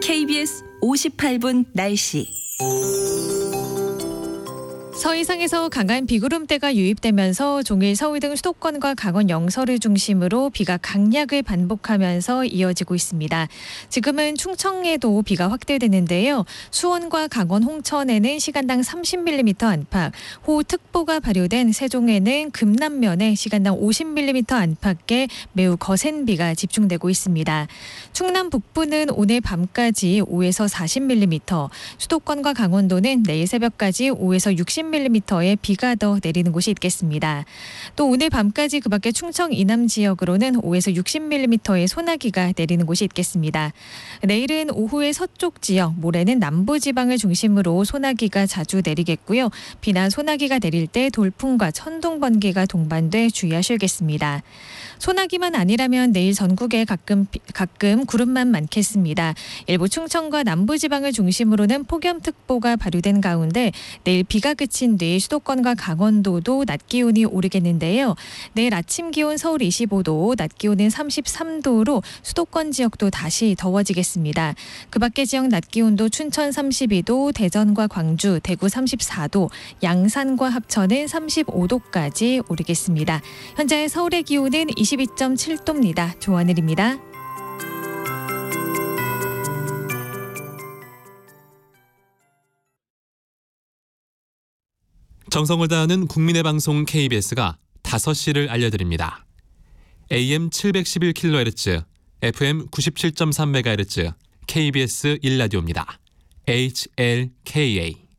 KBS 58분 날씨. 서해상에서 강한 비구름대가 유입되면서 종일 서울 등 수도권과 강원 영서를 중심으로 비가 강약을 반복하면서 이어지고 있습니다. 지금은 충청에도 비가 확대되는데요. 수원과 강원 홍천에는 시간당 30mm 안팎, 호우특보가 발효된 세종에는 금남면에 시간당 50mm 안팎의 매우 거센 비가 집중되고 있습니다. 충남 북부는 오늘 밤까지 5에서 40mm, 수도권과 강원도는 내일 새벽까지 5에서 60mm의 비가 더 내리는 곳이 있겠습니다. 또 오늘 밤까지 그밖에 충청 이남 지역으로는 5에서 60mm의 소나기가 내리는 곳이 있겠습니다. 내일은 오후에 서쪽 지역, 모레는 남부지방을 중심으로 소나기가 자주 내리겠고요. 비나 소나기가 내릴 때 돌풍과 천둥 번개가 동반돼 주의하셔야겠습니다. 소나기만 아니라면 내일 전국에 가끔 구름만 많겠습니다. 일부 충청과 남부지방을 중심으로는 폭염특보가 발효된 가운데 내일 비가 그친 뒤 수도권과 강원도도 낮 기온이 오르겠는데요. 내일 아침 기온 서울 25도, 낮 기온은 33도로 수도권 지역도 다시 더워지겠습니다. 그 밖의 지역 낮 기온도 춘천 32도, 대전과 광주, 대구 34도, 양산과 합천은 35도까지 오르겠습니다. 현재 서울의 기온은 22.7도입니다. 조하늘입니다. 정성을 다하는 국민의 방송 KBS가 5시를 알려드립니다. AM 711kHz, FM 97.3MHz, KBS 1라디오입니다. HLKA